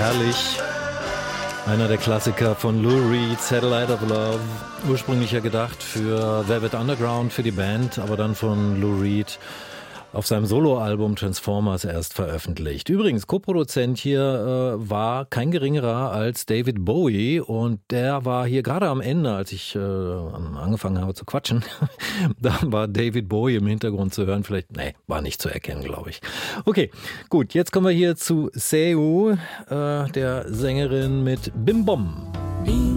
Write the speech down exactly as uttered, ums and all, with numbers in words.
herrlich. Einer der Klassiker von Lou Reed, Satellite of Love. Ursprünglich ja gedacht für Velvet Underground, für die Band, aber dann von Lou Reed auf seinem Soloalbum Transformers erst veröffentlicht. Übrigens, Co-Produzent hier äh, war kein geringerer als David Bowie und der war hier gerade am Ende, als ich äh, angefangen habe zu quatschen, da war David Bowie im Hintergrund zu hören. Vielleicht, nee, war nicht zu erkennen, glaube ich. Okay, gut, jetzt kommen wir hier zu Seu, äh, der Sängerin mit Bim Bom. Bim